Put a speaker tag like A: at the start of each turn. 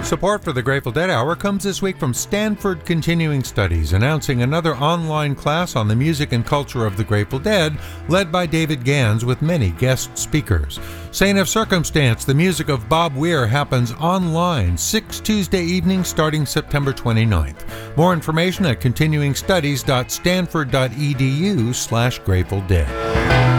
A: Support for the Grateful Dead Hour comes this week from Stanford Continuing Studies, announcing another online class on the music and culture of the Grateful Dead, led by David Gans with many guest speakers. Saint of Circumstance, the music of Bob Weir, happens online 6 Tuesday evenings starting September 29th. More information at continuingstudies.stanford.edu/Grateful Dead.